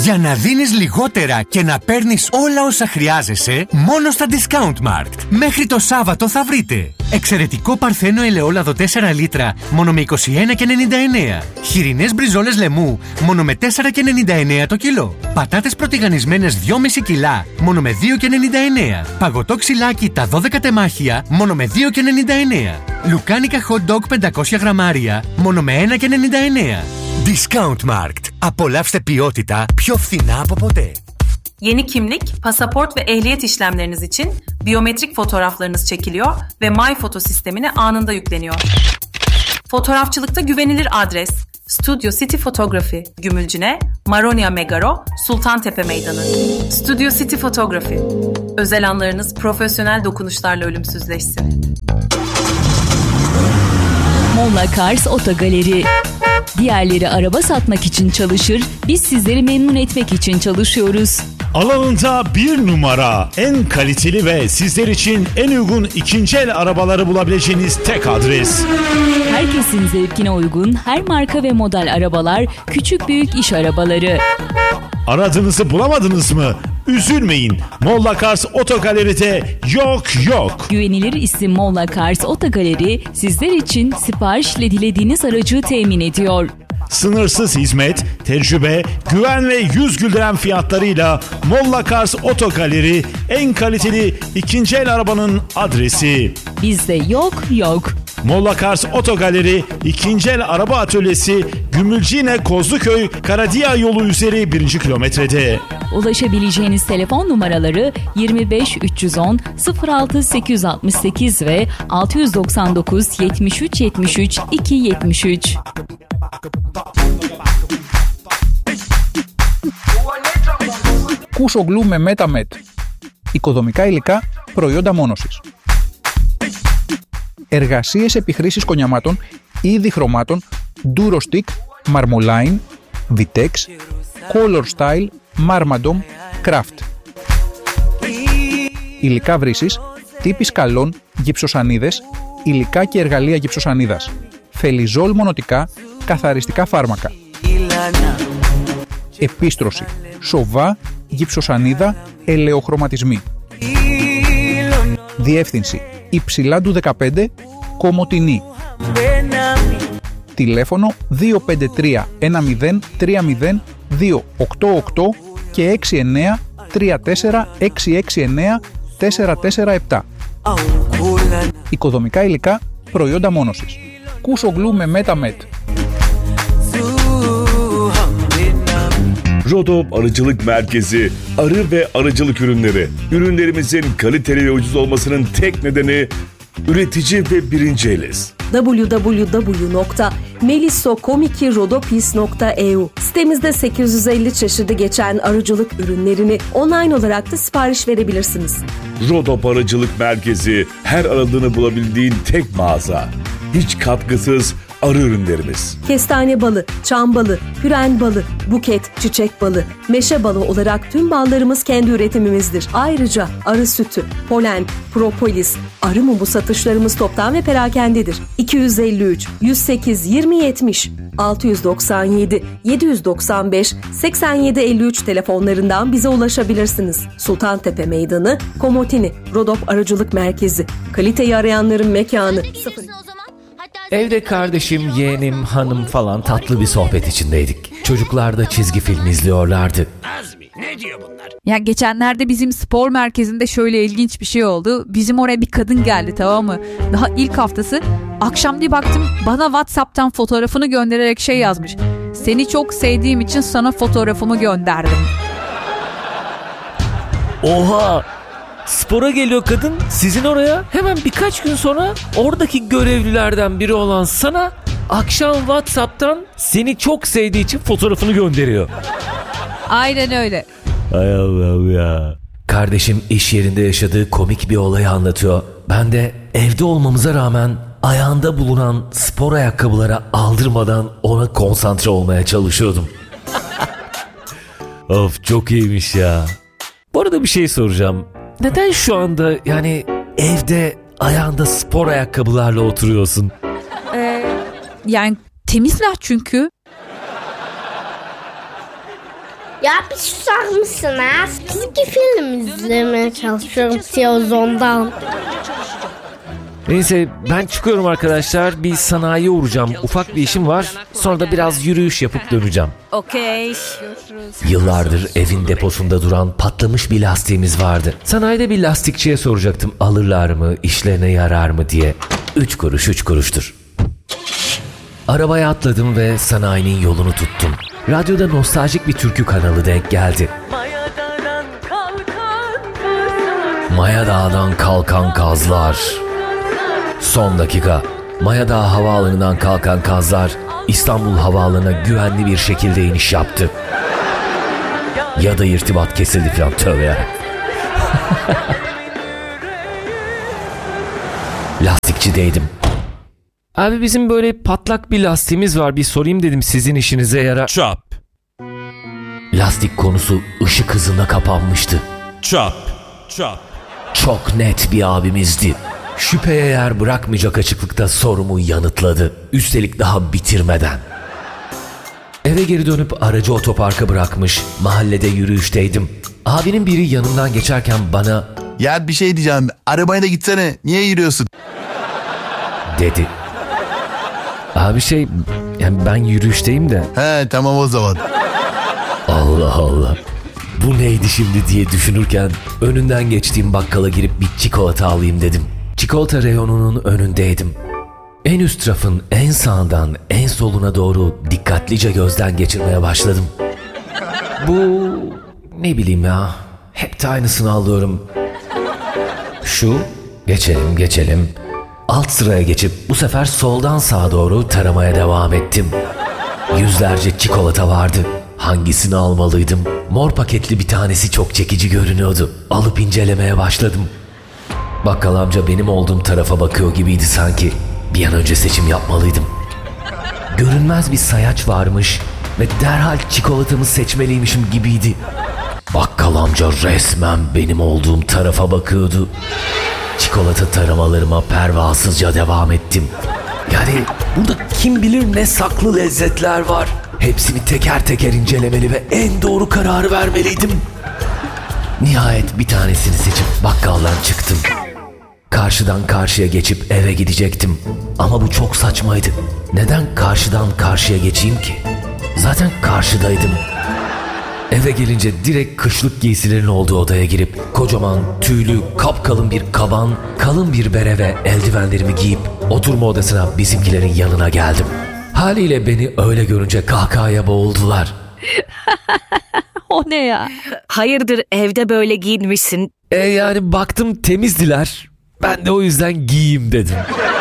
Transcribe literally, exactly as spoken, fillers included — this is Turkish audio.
Για να δίνεις λιγότερα και να παίρνεις όλα όσα χρειάζεσαι, μόνο στα Discount Markt. Μέχρι το Σάββατο θα βρείτε εξαιρετικό παρθένο ελαιόλαδο τέσσερα λίτρα, μόνο με είκοσι ένα και ενενήντα εννέα. Χοιρινές μπριζόλες λεμού, μόνο με τέσσερα και ενενήντα εννέα το κιλό. Πατάτες πρωτιγανισμένες δυόμισι κιλά, μόνο με δύο και ενενήντα εννέα. Παγωτό ξυλάκι τα δώδεκα τεμάχια, μόνο με δύο και ενενήντα εννέα. Λουκάνικα hot dog πεντακόσια γραμμάρια, μόνο με ένα και ενενήντα εννέα. Discount Markt. Απολαύστε ποιότητα πιο φθηνά από ποτέ. Yeni kimlik, pasaport ve ehliyet işlemleriniz için biyometrik fotoğraflarınız çekiliyor ve MyPhoto sistemine anında yükleniyor. Fotoğrafçılıkta güvenilir adres Studio City Photography, Gümülcine, Maronia Megaro, Sultantepe Meydanı. Studio City Photography. Özel anlarınız profesyonel dokunuşlarla ölümsüzleşsin. Molla Cars Otogaleri. Diğerleri araba satmak için çalışır, biz sizleri memnun etmek için çalışıyoruz. Alanında bir numara, en kaliteli ve sizler için en uygun ikinci el arabaları bulabileceğiniz tek adres. Herkesin zevkine uygun her marka ve model arabalar, küçük büyük iş arabaları. Aradığınızı bulamadınız mı? Üzülmeyin. Molla Cars Otogaleri'de yok yok. Güvenilir isim Molla Cars Otogaleri sizler için siparişle dilediğiniz aracı temin ediyor. Sınırsız hizmet, tecrübe, güven ve yüz güldüren fiyatlarıyla Molla Cars Otogaleri en kaliteli ikinci el arabanın adresi. Bizde yok yok. Molla Cars Otogaleri ikinci el araba atölyesi Gümülcine Kozluköy Karadiya yolu üzeri birinci kilometrede. Ulaşabileceğiniz telefon numaraları yirmi beş üç yüz on sıfır altı sekiz altı sekiz ve altı yüz doksan dokuz yetmiş üç yetmiş üç iki yetmiş üç. Κούσο γλου με MetaMed. Οικοδομικά υλικά, προϊόντα μόνωσης. Εργασίες επιχρήσης κονιαμάτων, είδη χρωμάτων, Durostick, Marmoline, Vitex, Color Style, Marmadom, Craft. Υλικά βρύσης, τύποι σκαλών, γυψοσανίδες, υλικά και εργαλεία γυψοσανίδας. Φελιζόλ μονοτικά, καθαριστικά φάρμακα. Επίστρωση, σοβά, γυψοσανίδα, ελαιοχρωματισμοί. Διεύθυνση, Υψηλάντου δεκαπέντε, Κομοτηνή. Τηλέφωνο δύο πέντε τρία ένα μηδέν τρία μηδέν δύο οκτώ οκτώ και έξι εννέα τρία τέσσερα έξι έξι εννέα τέσσερα τέσσερα επτά. Οικοδομικά υλικά, προϊόντα μόνωσης. Κούσο γλου με MetaMed. Rodop Arıcılık Merkezi, arı ve arıcılık ürünleri. Ürünlerimizin kaliteli ve ucuz olmasının tek nedeni üretici ve birinci eliz. double-u double-u double-u nokta melisokomiki-rodopis nokta e u Sitemizde sekiz yüz elli çeşidi geçen arıcılık ürünlerini online olarak da sipariş verebilirsiniz. Rodop Arıcılık Merkezi, her aradığını bulabildiğin tek mağaza. Hiç katkısız arı ürünlerimiz. Kestane balı, çam balı, püren balı, buket, çiçek balı, meşe balı olarak tüm ballarımız kendi üretimimizdir. Ayrıca arı sütü, polen, propolis, arı mumu satışlarımız toptan ve perakendedir. iki yüz elli üç yüz sekiz yirmi yetmiş altı yüz doksan yedi yedi yüz doksan beş seksen yedi elli üç telefonlarından bize ulaşabilirsiniz. Sultantepe Meydanı, Komotini, Rodop Arıcılık Merkezi. Kaliteyi arayanların mekanı. Evde kardeşim, yeğenim, hanım falan tatlı bir sohbet içindeydik. Çocuklar da çizgi film izliyorlardı. Azmi, ne diyor bunlar? Ya geçenlerde bizim spor merkezinde şöyle ilginç bir şey oldu. Bizim oraya bir kadın geldi, tamam mı? Daha ilk haftası. Akşam bir baktım, bana WhatsApp'tan fotoğrafını göndererek şey yazmış. Seni çok sevdiğim için sana fotoğrafımı gönderdim. Oha! Spora geliyor kadın sizin oraya, hemen birkaç gün sonra oradaki görevlilerden biri olan sana akşam WhatsApp'tan seni çok sevdiği için fotoğrafını gönderiyor. Aynen öyle. Hay Allah'ım ya. Kardeşim iş yerinde yaşadığı komik bir olayı anlatıyor. Ben de evde olmamıza rağmen ayağında bulunan spor ayakkabılara aldırmadan ona konsantre olmaya çalışıyordum. Of, çok iyiymiş ya. Bu arada bir şey soracağım. Neden şu anda yani evde ayağında spor ayakkabılarla oturuyorsun? Ee, yani temizler çünkü. Ya bir susar mısınız? Çizgi film izlemeye çalışıyorum televizyondan. Neyse ben çıkıyorum arkadaşlar. Bir sanayiye uğrayacağım. Ufak bir işim var. Sonra da biraz yürüyüş yapıp döneceğim. Okey. Yıllardır evin deposunda duran patlamış bir lastiğimiz vardı. Sanayide bir lastikçiye soracaktım alırlar mı, işlerine yarar mı diye. Üç kuruş üç kuruştur. Arabaya atladım ve sanayinin yolunu tuttum. Radyoda nostaljik bir türkü kanalı denk geldi. Maya Dağı'dan kalkan kazlar. Son dakika. Maya Dağı Havaalanı'ndan kalkan kazlar İstanbul Havaalanı'na güvenli bir şekilde iniş yaptı. Ya da irtibat kesildi falan, tövbe ya. Lastikçideydim. Abi bizim böyle patlak bir lastiğimiz var, bir sorayım dedim, sizin işinize yarar. Çap. Lastik konusu ışık hızında kapanmıştı. Çap. Çap. Çok net bir abimizdi. Şüpheye yer bırakmayacak açıklıkta sorumu yanıtladı. Üstelik daha bitirmeden. Eve geri dönüp aracı otoparka bırakmış, mahallede yürüyüşteydim. Abinin biri yanımdan geçerken bana "Ya bir şey diyeceğim, arabaya da gitsene, niye yürüyorsun?" dedi. Abi şey, yani ben yürüyüşteyim de. He tamam o zaman. Allah Allah. Bu neydi şimdi diye düşünürken önünden geçtiğim bakkala girip bir çikolata alayım dedim. Çikolata reyonunun önündeydim. En üst rafın en sağından en soluna doğru dikkatlice gözden geçirmeye başladım. Bu ne bileyim ya, hep de aynısını alıyorum. Şu, geçelim geçelim. Alt sıraya geçip bu sefer soldan sağa doğru taramaya devam ettim. Yüzlerce çikolata vardı. Hangisini almalıydım? Mor paketli bir tanesi çok çekici görünüyordu. Alıp incelemeye başladım. Bakkal amca benim olduğum tarafa bakıyor gibiydi sanki. Bir an önce seçim yapmalıydım. Görünmez bir sayaç varmış ve derhal çikolatamı seçmeliymişim gibiydi. Bakkal amca resmen benim olduğum tarafa bakıyordu. Çikolata taramalarıma pervasızca devam ettim. Yani burada kim bilir ne saklı lezzetler var. Hepsini teker teker incelemeli ve en doğru kararı vermeliydim. Nihayet bir tanesini seçip bakkaldan çıktım. Karşıdan karşıya geçip eve gidecektim. Ama bu çok saçmaydı. Neden karşıdan karşıya geçeyim ki? Zaten karşıdaydım. Eve gelince direkt kışlık giysilerin olduğu odaya girip kocaman, tüylü, kapkalın bir kaban, kalın bir bere ve eldivenlerimi giyip oturma odasına bizimkilerin yanına geldim. Haliyle beni öyle görünce kahkahaya boğuldular. O ne ya? Hayırdır evde böyle giyinmişsin? E yani baktım temizdiler. Ben de o yüzden giyeyim dedim.